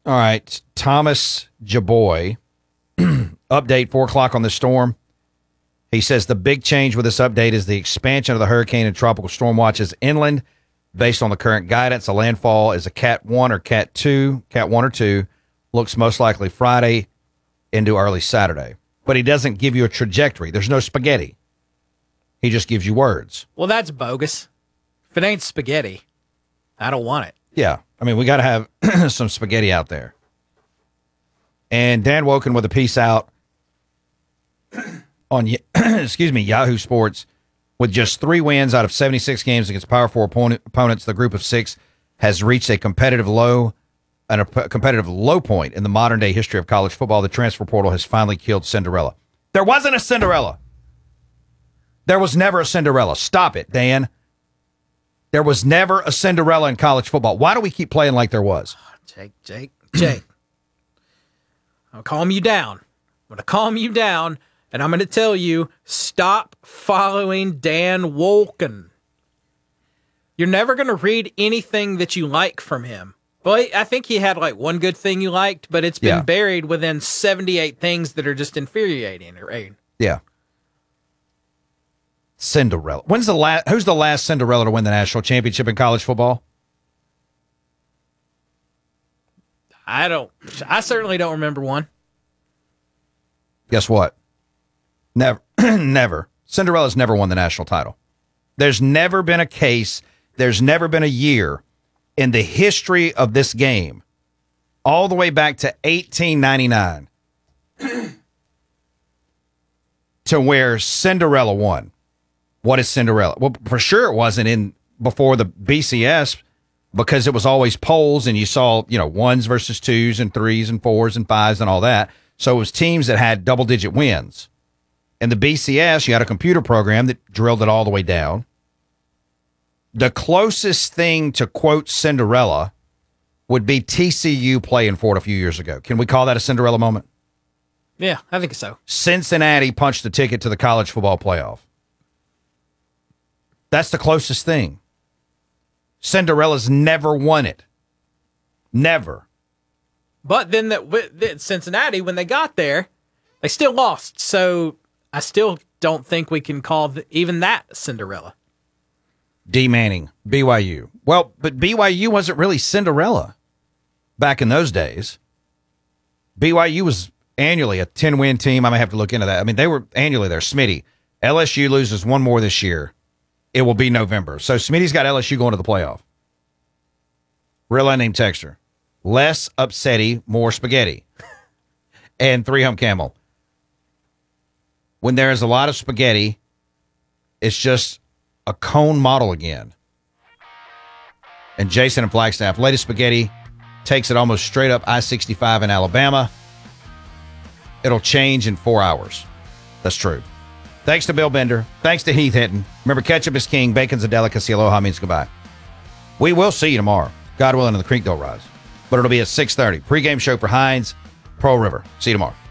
All right. Thomas Jaboy, update 4 o'clock on the storm. He says the big change with this update is the expansion of the hurricane and tropical storm watches inland. Based on the current guidance, a landfall is a Cat 1 or Cat 2. Cat 1 or 2 looks most likely Friday into early Saturday. But he doesn't give you a trajectory. There's no spaghetti. He just gives you words. Well, that's bogus. If it ain't spaghetti, I don't want it. Yeah. I mean, we got to have some spaghetti out there. And Dan Woken with a piece out on, Yahoo Sports. With just 3 wins out of 76 games against Power 4 opponents, the group of 6 has reached a competitive low point in the modern-day history of college football. The transfer portal has finally killed Cinderella. There wasn't a Cinderella. There was never a Cinderella. Stop it, Dan. There was never a Cinderella in college football. Why do we keep playing like there was? Jake. I'll calm you down. I'm going to calm you down, and I'm going to tell you, stop following Dan Wolken. You're never going to read anything that you like from him. Well, I think he had like one good thing you liked, but it's been buried within 78 things that are just infuriating, right? Yeah. Cinderella. Who's the last Cinderella to win the national championship in college football? I certainly don't remember one. Guess what? Never. Never. Cinderella's never won the national title. There's never been a case, there's never been a year in the history of this game, all the way back to 1899, to where Cinderella won. What is Cinderella? Well, for sure it wasn't in before the BCS, because it was always polls and you saw, 1s versus 2s and 3s and 4s and 5s and all that. So it was teams that had double-digit wins. In the BCS, you had a computer program that drilled it all the way down. The closest thing to quote Cinderella would be TCU playing for it a few years ago. Can we call that a Cinderella moment? Yeah, I think so. Cincinnati punched the ticket to the college football playoff. That's the closest thing. Cinderella's never won it. Never. But then Cincinnati, when they got there, they still lost. So I still don't think we can call even that Cinderella. D. Manning, BYU. Well, but BYU wasn't really Cinderella back in those days. BYU was annually a 10-win team. I may have to look into that. I mean, they were annually there. Smitty. LSU loses one more this year. It will be November. So Smitty's got LSU going to the playoff. Real unnamed texter. Less upsetty, more spaghetti. And 3-hump camel. When there is a lot of spaghetti, it's just a cone model again. And Jason and Flagstaff, latest spaghetti takes it almost straight up I-65 in Alabama. It'll change in 4 hours. That's true. Thanks to Bill Bender. Thanks to Heath Hinton. Remember, ketchup is king. Bacon's a delicacy. Aloha means goodbye. We will see you tomorrow. God willing, and the creek don't rise. But it'll be at 6:30. Pre-game show for Hines, Pearl River. See you tomorrow.